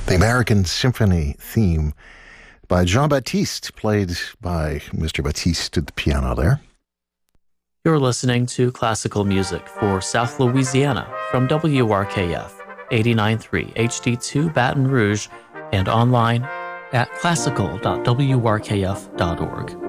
The American Symphony theme by Jean-Baptiste, played by Mr. Baptiste at the piano there. You're listening to classical music for South Louisiana from WRKF 89.3 HD2 Baton Rouge and online at classical.wrkf.org.